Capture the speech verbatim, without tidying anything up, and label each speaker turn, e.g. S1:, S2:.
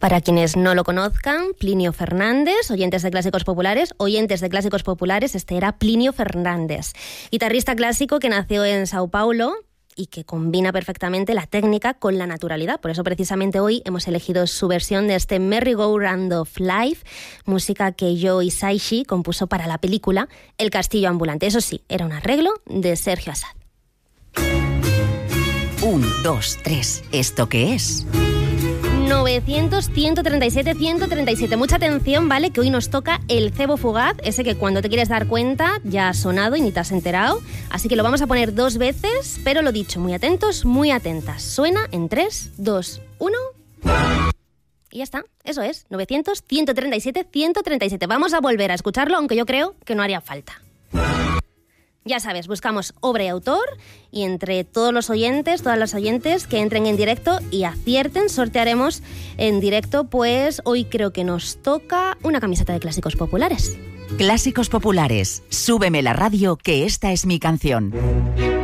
S1: Para quienes no lo conozcan, Plinio Fernández, oyentes de Clásicos Populares, oyentes de Clásicos Populares, este era Plinio Fernández, guitarrista clásico que nació en Sao Paulo y que combina perfectamente la técnica con la naturalidad. Por eso precisamente hoy hemos elegido su versión de este Merry-Go-Round of Life, música que Joe Hisaishi compuso para la película El Castillo Ambulante. Eso sí, era un arreglo de Sergio Assad.
S2: Un, dos, tres. ¿Esto qué es?
S1: novecientos, ciento treinta y siete, ciento treinta y siete. Mucha atención, ¿vale? Que hoy nos toca el cebo fugaz, ese que cuando te quieres dar cuenta ya ha sonado y ni te has enterado. Así que lo vamos a poner dos veces, pero lo dicho, muy atentos, muy atentas. Suena en tres, dos, uno... Y ya está, eso es, novecientos, ciento treinta y siete, ciento treinta y siete. Vamos a volver a escucharlo, aunque yo creo que no haría falta. Ya sabes, buscamos obra y autor y entre todos los oyentes, todas las oyentes que entren en directo y acierten, sortearemos en directo, pues hoy creo que nos toca una camiseta de Clásicos Populares.
S2: Clásicos Populares, súbeme la radio que esta es mi canción.